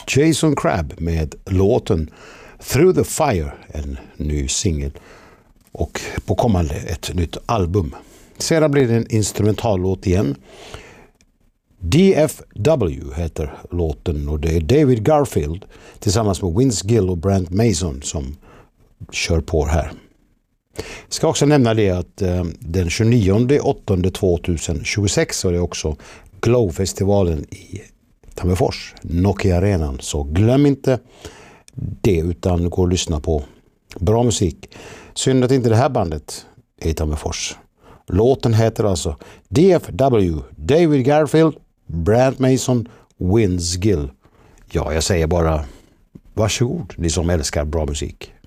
Jason Crabb med låten Through the Fire, en ny singel, och på kommande ett nytt album. Sedan blir det en instrumentallåt igen. DFW heter låten och det är David Garfield tillsammans med Vince Gill och Brent Mason som kör på här. Jag ska också nämna det att den 29/8/2026 så är det också Glow-festivalen i Tammerfors, Nokia-arenan. Så glöm inte det utan gå och lyssna på bra musik. Synd att inte det här bandet är i Tammerfors. Låten heter alltså DFW, David Garfield, Brent Mason, Vince Gill. Ja, jag säger bara varsågod, ni som älskar bra musik.